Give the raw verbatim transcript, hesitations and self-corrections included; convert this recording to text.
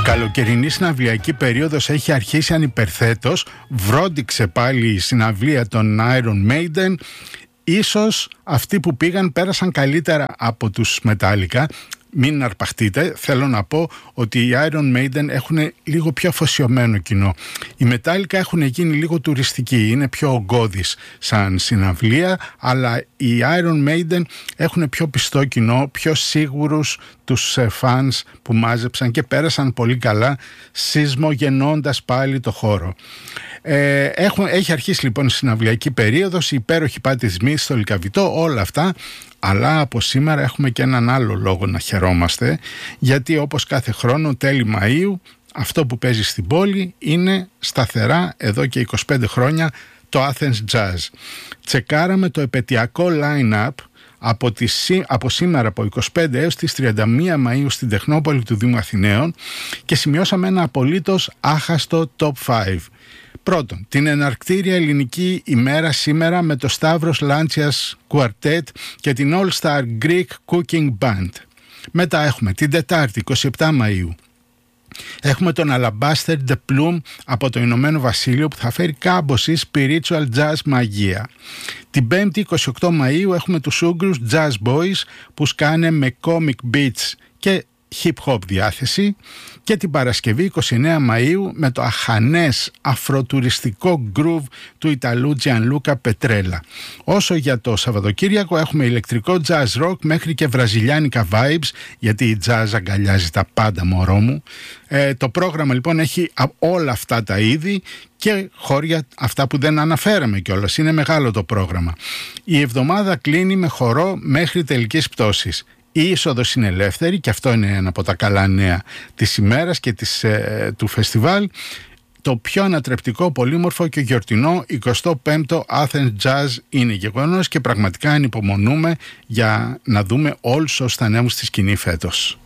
Καλοκαιρινή συναυλιακή περίοδος έχει αρχίσει ανυπερθέτως. Βρόντιξε πάλι η συναυλία των Iron Maiden. Ίσως αυτοί που πήγαν πέρασαν καλύτερα από τους Metallica. Μην αρπαχτείτε, θέλω να πω ότι οι Iron Maiden έχουν λίγο πιο αφοσιωμένο κοινό. Οι Metallica έχουν γίνει λίγο τουριστικοί, είναι πιο ογκώδεις σαν συναυλία, αλλά οι Iron Maiden έχουν πιο πιστό κοινό, πιο σίγουρους τους fans που μάζεψαν και πέρασαν πολύ καλά, σεισμογεννώντας πάλι το χώρο. Ε, έχουν, έχει αρχίσει λοιπόν η συναυλιακή περίοδος, η υπέροχη Πάττη στο Λυκαβητό, όλα αυτά. Αλλά από σήμερα έχουμε και έναν άλλο λόγο να χαιρόμαστε, γιατί όπως κάθε χρόνο τέλη Μαΐου αυτό που παίζει στην πόλη είναι σταθερά εδώ και είκοσι πέντε χρόνια το Athens Jazz. Τσεκάραμε το επαιτειακό line-up από, τη, από σήμερα από είκοσι πέντε έως τις τριάντα μία Μαΐου στην Τεχνόπολη του Δήμου Αθηναίων και σημειώσαμε ένα απολύτως άχαστο top πέντε. Πρώτον, την εναρκτήρια ελληνική ημέρα σήμερα με το Σταύρος Λάντσιας Quartet και την All Star Greek Cooking Band. Μετά έχουμε την Τετάρτη, είκοσι επτά Μαΐου. Έχουμε τον Alabaster The Plume από το Ηνωμένο Βασίλειο που θα φέρει κάμποση spiritual jazz μαγεία. Την Πέμπτη, είκοσι οκτώ Μαΐου, έχουμε τους Ούγγρους Jazz Boys που σκάνε με comic beats και hip-hop διάθεση, και την Παρασκευή είκοσι εννέα Μαΐου με το αχανές αφροτουριστικό groove του Ιταλού Τζιανλούκα Πετρέλα. Όσο για το Σαββατοκύριακο έχουμε ηλεκτρικό jazz rock μέχρι και βραζιλιάνικα vibes, γιατί η jazz αγκαλιάζει τα πάντα, μωρό μου. Ε, το πρόγραμμα λοιπόν έχει όλα αυτά τα είδη και χώρια αυτά που δεν αναφέραμε κιόλας. Είναι μεγάλο το πρόγραμμα. Η εβδομάδα κλείνει με χορό μέχρι τελικής πτώσης. Η είσοδος είναι ελεύθερη και αυτό είναι ένα από τα καλά νέα της ημέρας και της, ε, του φεστιβάλ. Το πιο ανατρεπτικό, πολύμορφο και γιορτινό εικοστό πέμπτο Athens Jazz είναι γεγονός και πραγματικά ανυπομονούμε για να δούμε όλους όσους θα ανέβουν στη σκηνή φέτος.